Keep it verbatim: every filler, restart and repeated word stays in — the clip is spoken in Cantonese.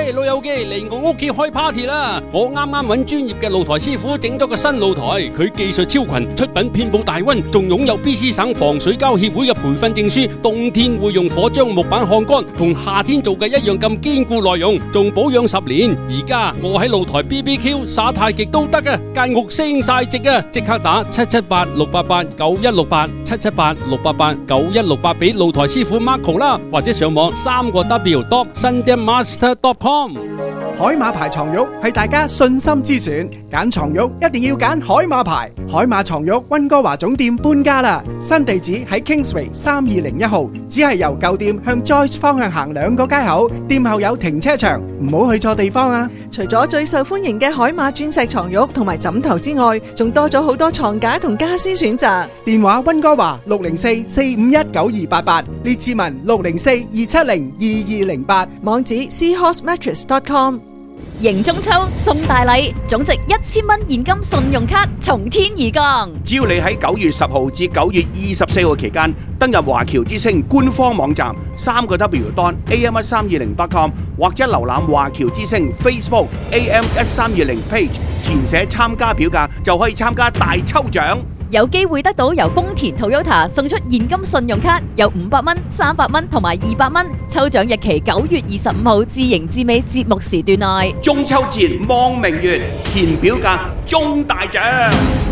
喂，老友記嚟我屋企開 party 啦！我啱啱揾專業嘅露台師傅整咗個新露台，佢技術超群，出品遍佈大溫，仲擁有 B C 省防水膠協會嘅培訓證書，冬天會用火將木板烘乾，同夏天做嘅一樣咁堅固耐用，仲保養十年。而家我喺露台 B B Q 耍太極都得啊，間屋升晒值啊！即刻打七七八六八八九一六八七七八六八八九一六八俾露台師傅 Marco 啦，或者上網三個 W dot sundaemaster dot com。 海馬牌床褥係大家信心之選，揀床褥一定要揀海馬牌。海馬床褥溫哥華總店搬家啦，新地址喺 Kingsway 三二零一號，只係由舊店向 Joyce 方向行兩個街口，店後有停車場，唔好去錯地方啊！ 除咗最受歡迎嘅海馬鑽石床褥同埋枕頭之外，仲多咗好多床架同家私選擇。 電話溫哥華六零四四五一九二八八，列治文六零四二七零二二零八， 網址 seahorse mattress dot com。 迎中秋送大禮，總值一千蚊現金信用卡從天而降。 只要你喺九月十號至九月二十四號期間登入華僑之星官方網站三個 W dot A M 一三二零 dot com 或者瀏覽華僑之星 Facebook A M 一三二零 page， 填寫參加表格就可以參加大抽獎。 有機會得到由豐田 Toyota 送出現金信用卡，有五百蚊、三百蚊同埋二百蚊。抽獎日期九月二十五號至迎至尾節目時段內。 中秋節望明月，填表格中大獎。